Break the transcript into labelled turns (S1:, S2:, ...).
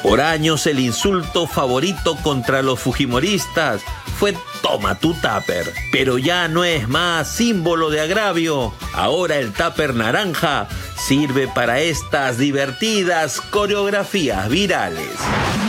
S1: Por años el insulto favorito contra los fujimoristas fue "toma tu tupper", pero ya no es más símbolo de agravio. Ahora el tupper naranja sirve para estas divertidas coreografías virales.